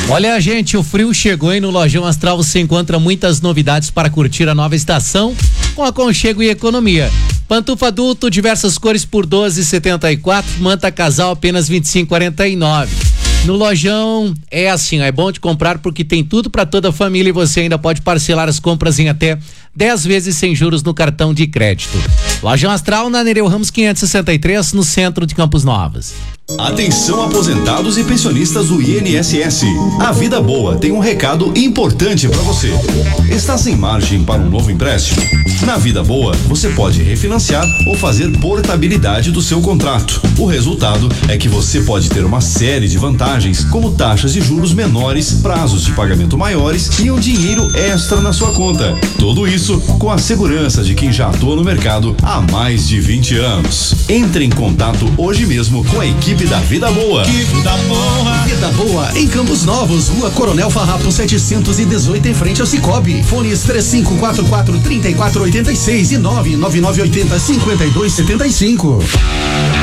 Olha, gente, o frio chegou e no Lojão Astral você encontra muitas novidades para curtir a nova estação com aconchego e economia. Pantufa adulto, diversas cores por 12,74, manta casal apenas 25,49. No Lojão é assim, é bom de comprar porque tem tudo para toda a família e você ainda pode parcelar as compras em até 10 vezes sem juros no cartão de crédito. Lojão Astral na Nereu Ramos 563, no centro de Campos Novos. Atenção aposentados e pensionistas do INSS. A Vida Boa tem um recado importante para você. Está sem margem para um novo empréstimo? Na Vida Boa, você pode refinanciar ou fazer portabilidade do seu contrato. O resultado é que você pode ter uma série de vantagens, como taxas de juros menores, prazos de pagamento maiores e um dinheiro extra na sua conta. Tudo isso com a segurança de quem já atua no mercado há mais de 20 anos. Entre em contato hoje mesmo com a equipe da Vida Boa. Vida Boa. Vida Boa em Campos Novos, Rua Coronel Farrapo 718, em frente ao Cicobi. Fones 3544-3486 e 99980-5275.